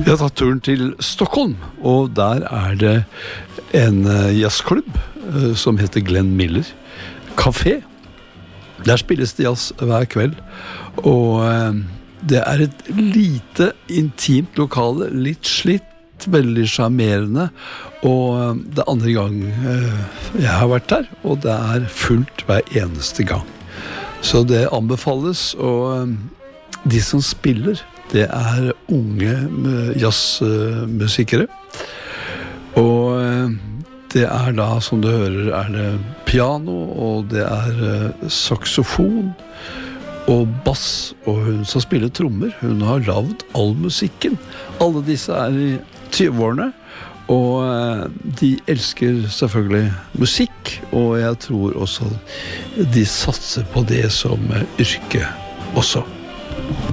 Jeg har tatt turen til Stockholm, og der er det en jazzklubb som heter Glenn Miller Café. Der spilles det jazz hver kveld, og det er et lite, intimt lokale, litt slitt, veldig charmerende, og det er andre gang jeg har vært der, og det er fullt hver eneste gang. Så det anbefales, og de som spiller, det er unge jazzmusikere, og det er da, som du hører, er det piano, og det er saxofon, og bass, og hun som spiller trommer, hun har lavet all musikken. Alle disse er i 20-årene, og de elsker selvfølgelig musikk, og jeg tror også de satser på det som yrke også.